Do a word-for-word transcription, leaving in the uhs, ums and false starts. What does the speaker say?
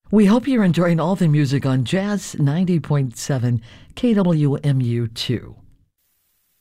We hope you're enjoying all the music on Jazz ninety point seven K W M U two.